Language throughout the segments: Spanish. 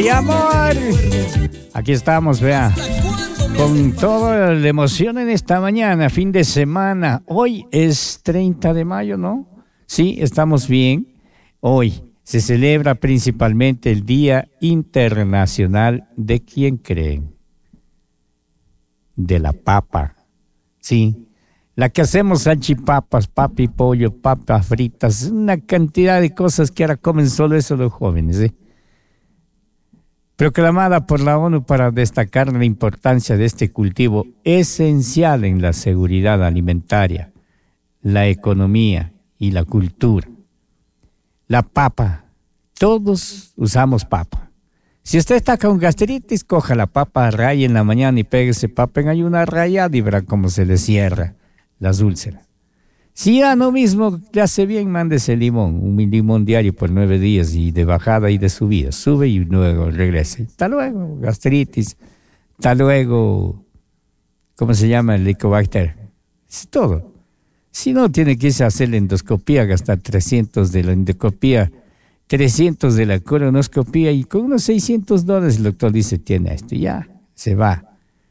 ¡Ay, amor! Aquí estamos, vea, con toda la emoción en esta mañana, fin de semana. Hoy es 30 de mayo, ¿no? Sí, estamos bien. Hoy se celebra principalmente el Día Internacional de ¿quién creen? De la papa. Sí, la que hacemos salchipapas, papi pollo, papas fritas, una cantidad de cosas que ahora comen solo eso los jóvenes, ¿eh? Proclamada por la ONU para destacar la importancia de este cultivo esencial en la seguridad alimentaria, la economía y la cultura. La papa, todos usamos papa. Si usted está con gastritis, coja la papa, raye en la mañana y péguese papa en ayuna rayada y verá cómo se le cierra las úlceras. Si ya no mismo le hace bien, mándese limón, un limón diario por 9 días y de bajada y de subida. Sube y luego regrese. Hasta luego, gastritis. Hasta luego, ¿cómo se llama? El Helicobacter. Es todo. Si no, tiene que irse a hacer la endoscopía, gastar 300 de la endoscopía, 300 de la colonoscopía y con unos $600 el doctor dice, tiene esto. Ya, se va.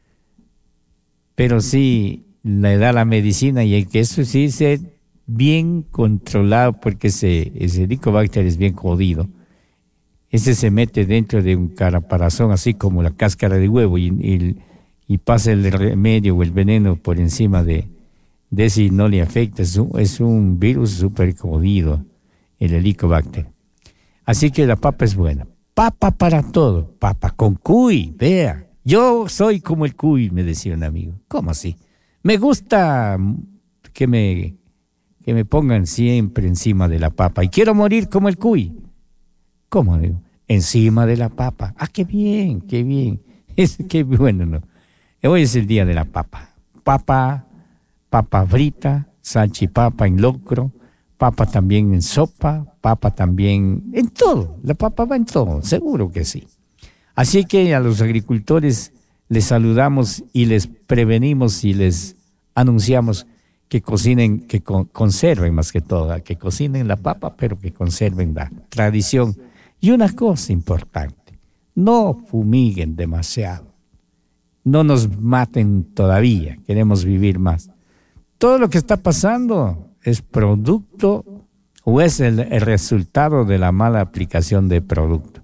Pero sí le da la medicina y hay que eso sí ser bien controlado porque ese Helicobacter es bien jodido. Ese se mete dentro de un caparazón así como la cáscara de huevo y pasa el remedio o el veneno por encima de ese y no le afecta. Es un virus súper jodido, el Helicobacter. Así que la papa es buena. Papa para todo. Papa con cuy, vea. Yo soy como el cuy, me decía un amigo. ¿Cómo así? Me gusta que me pongan siempre encima de la papa. Y quiero morir como el cuy. ¿Cómo digo? Encima de la papa. Ah, qué bien, qué bien. Qué bueno, ¿no? Hoy es el día de la papa. Papa frita, salchipapa en locro, papa también en sopa, papa también en todo. La papa va en todo, seguro que sí. Así que a los agricultores les saludamos y les prevenimos y les anunciamos que cocinen, que conserven más que todo, que cocinen la papa, pero que conserven la tradición. Y una cosa importante, no fumiguen demasiado, no nos maten todavía, queremos vivir más. Todo lo que está pasando es producto o es el resultado de la mala aplicación de producto.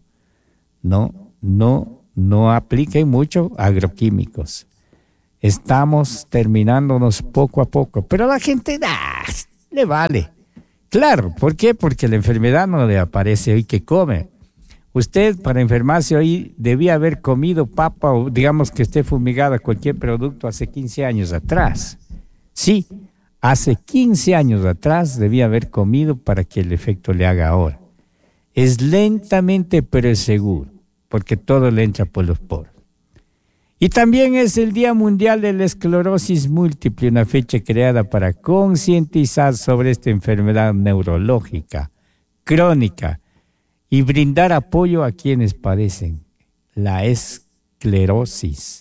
No apliquen mucho agroquímicos. Estamos terminándonos poco a poco, pero a la gente le vale. Claro, ¿por qué? Porque la enfermedad no le aparece hoy que come. Usted para enfermarse hoy debía haber comido papa o digamos que esté fumigada cualquier producto hace 15 años atrás. Sí, hace 15 años atrás debía haber comido para que el efecto le haga ahora. Es lentamente pero es seguro, porque todo le entra por los poros. Y también es el Día Mundial de la Esclerosis Múltiple, una fecha creada para concientizar sobre esta enfermedad neurológica, crónica, y brindar apoyo a quienes padecen la esclerosis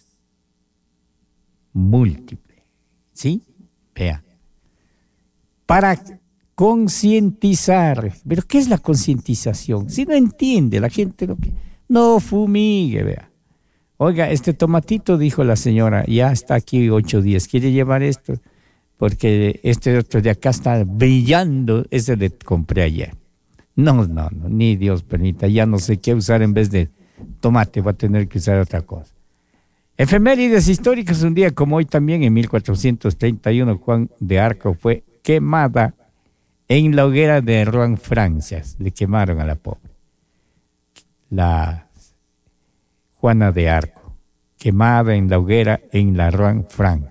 múltiple. ¿Sí? Vea. Para concientizar. ¿Pero qué es la concientización? Si no entiende la gente lo que... No fumigue, vea. Oiga, este tomatito, dijo la señora, ya está aquí 8 días. ¿Quiere llevar esto? Porque este otro de acá está brillando. Ese le compré ayer. No, ni Dios permita. Ya no sé qué usar en vez de tomate. Voy a tener que usar otra cosa. Efemérides históricas. Un día como hoy también, en 1431, Juan de Arco fue quemada en la hoguera de Rouen, Francia. Le quemaron a la pobre. La Juana de Arco, quemada en la hoguera en la Rouen, Francia.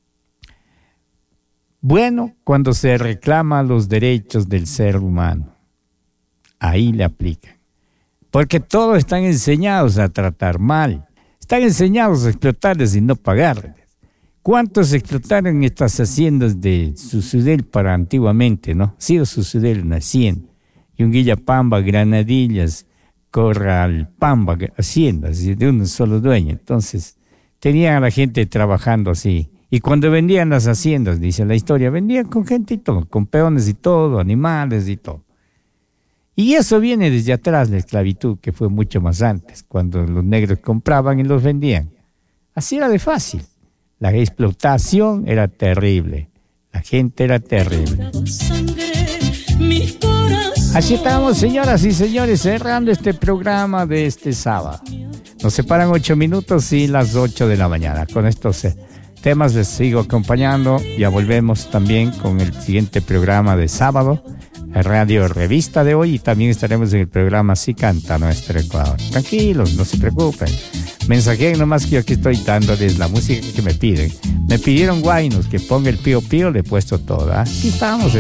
Bueno, cuando se reclaman los derechos del ser humano, ahí le aplican. Porque todos están enseñados a tratar mal, están enseñados a explotarles y no pagarles. ¿Cuántos explotaron estas haciendas de Susudel para antiguamente, no? Ha sido Susudel una hacienda, Yunguilla-Pamba, Granadillas, Corral-Pamba, haciendas de un solo dueño. Entonces, tenían a la gente trabajando así. Y cuando vendían las haciendas, dice la historia, vendían con gente y todo, con peones y todo, animales y todo. Y eso viene desde atrás, la esclavitud, que fue mucho más antes, cuando los negros compraban y los vendían. Así era de fácil. La explotación era terrible. La gente era terrible. Así estamos, señoras y señores, cerrando este programa de este sábado. Nos separan 8 minutos y las 8 de la mañana. Con estos temas les sigo acompañando. Ya volvemos también con el siguiente programa de sábado, la Radio Revista de hoy, y también estaremos en el programa Si Canta Nuestro Ecuador. Tranquilos, no se preocupen. Mensajeen nomás, que yo aquí estoy dándoles la música que me piden. Me pidieron Guaynos, que ponga el Pío Pío, le he puesto toda. Aquí estamos.